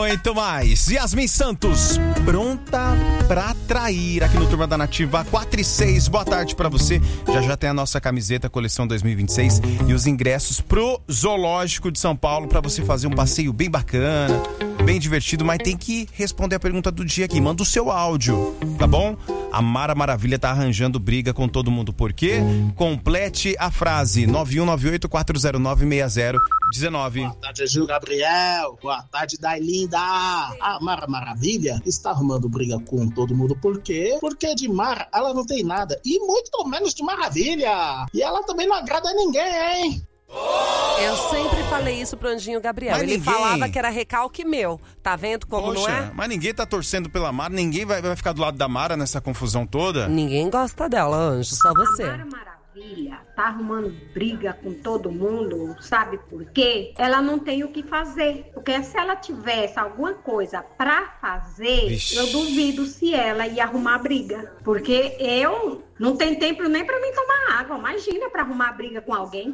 muito mais. Yasmin Santos, pronta pra trair aqui no Turma da Nativa 4 e 6. Boa tarde pra você. Já tem a nossa camiseta coleção 2026 e os ingressos pro Zoológico de São Paulo pra você fazer um passeio bem bacana, bem divertido, mas tem que responder a pergunta do dia aqui. Manda o seu áudio, tá bom? A Mara Maravilha tá arranjando briga com todo mundo. Por quê? Complete a frase 9198-409-6019. Boa tarde, Gil Gabriel. Boa tarde, Dailinda. A Mara Maravilha está arrumando briga com todo mundo. Por quê? Porque de Mara ela não tem nada. E muito menos de Maravilha. E ela também não agrada a ninguém, hein? Eu sempre falei isso pro Anjinho Gabriel. Mas ele ninguém... falava que era recalque meu. Tá vendo como Poxa, não é? Mas ninguém tá torcendo pela Mara. Ninguém vai ficar do lado da Mara nessa confusão toda. Ninguém gosta dela, Anjo. Só você. A Mara Maravilha tá arrumando briga com todo mundo, sabe por quê? Ela não tem o que fazer. Porque se ela tivesse alguma coisa pra fazer, Vixe. eu duvido se ela ia arrumar briga. Porque eu não tenho tempo nem pra mim tomar água. Imagina pra arrumar briga com alguém.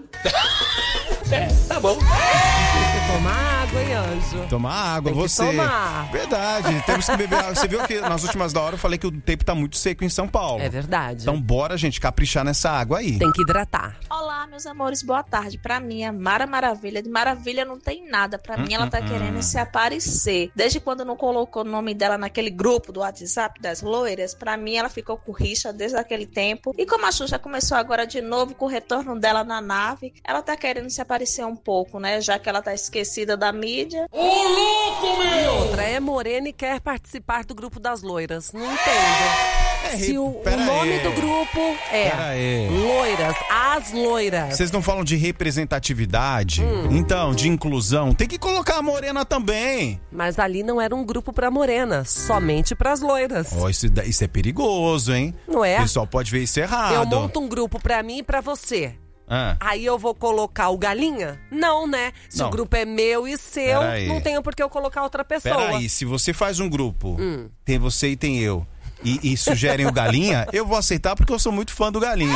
Tá bom. Tomar água, hein, Anjo? Tomar água, Tem que você. tomar. Verdade, temos que beber água. Você viu que nas últimas da hora eu falei que o tempo tá muito seco em São Paulo. É verdade. Então bora, gente, caprichar nessa água aí. Tem que hidratar. Olá, meus amores, boa tarde. Pra mim, a Mara Maravilha, de Maravilha não tem nada. Pra mim, ela tá querendo se aparecer. Desde quando não colocou o nome dela naquele grupo do WhatsApp das loiras, pra mim, ela ficou com rixa desde aquele tempo. E como a Xuxa começou agora de novo com o retorno dela na nave, ela tá querendo se aparecer um pouco, né? Já que ela tá esquecida da mídia. Ô, louco, meu! Outra é morena e quer participar do grupo das loiras. Não entendo. Se o nome do grupo é Loiras, as loiras. Vocês não falam de representatividade? Então, de inclusão, tem que colocar a morena também. Mas ali não era um grupo pra morena, somente pras loiras. Oh, isso é perigoso, hein? Não é? O pessoal pode ver isso errado. Eu monto um grupo pra mim e pra você. Aí eu vou colocar o galinha? Não, né? Se o grupo é meu e seu, não tenho por que eu colocar outra pessoa. Peraí, se você faz um grupo, tem você e tem eu, e sugerem o galinha, eu vou aceitar porque eu sou muito fã do galinha.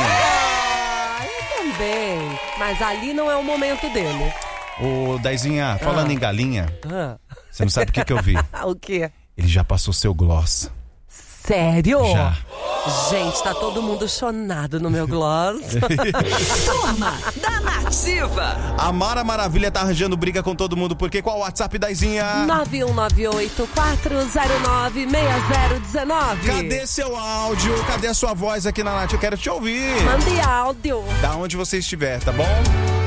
Eu também. Mas ali não é o momento dele. Ô, Daizinha, falando em galinha, você não sabe o que eu vi? O quê? Ele já passou seu gloss. Sério? Já. Gente, tá todo mundo chonado no meu gloss. Turma da Nativa. A Mara Maravilha tá arranjando briga com todo mundo, porque qual o WhatsApp, Daizinha? 9198-409-6019. Cadê seu áudio? Cadê a sua voz aqui na Nativa? Eu quero te ouvir. Mande áudio. Da onde você estiver, tá bom?